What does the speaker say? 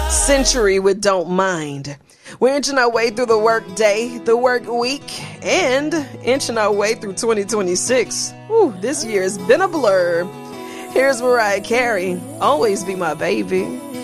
Century with Don't Mind. We're inching our way through the work day, the work week, and inching our way through 2026. Ooh, this year has been a blur. Here's Mariah Carey, Always Be My Baby.